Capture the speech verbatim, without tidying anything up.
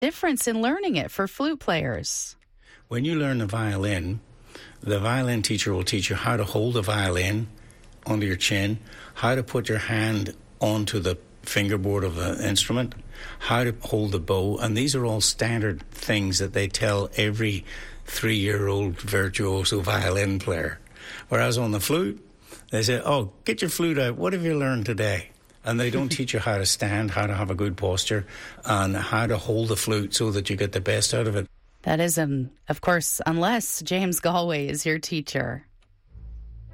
difference in learning it for flute players? When you learn the violin, the violin teacher will teach you how to hold the violin under your chin, how to put your hand onto the fingerboard of the instrument, how to hold the bow, and these are all standard things that they tell every three-year-old virtuoso violin player. Whereas on the flute, they say, oh, get your flute out, what have you learned today? And they don't teach you how to stand, how to have a good posture, and how to hold the flute so that you get the best out of it. That is, um, of course, unless James Galway is your teacher.